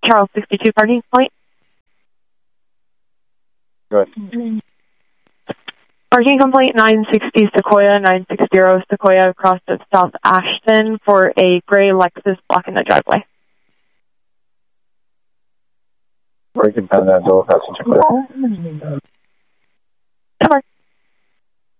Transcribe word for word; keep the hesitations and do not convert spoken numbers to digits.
Charles sixty-two parking complaint. Go ahead. Parking complaint nine sixty Sequoia, nine sixty Sequoia across at South Ashton for a gray Lexus blocking the driveway. Breaking down that door, passenger clear.